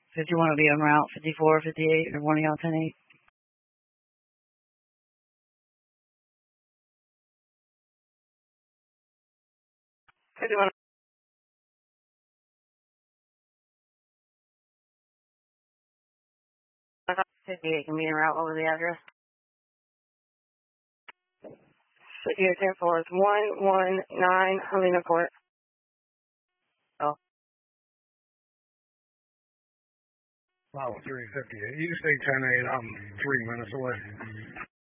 So do you want to be on route 54, 58, or one of y'all 10-8? So do you want 58 can be en route. What was the address? 58 10-4 is 119 Helena Court. Oh. Wow, 358. You say 10-8. I'm 3 minutes away.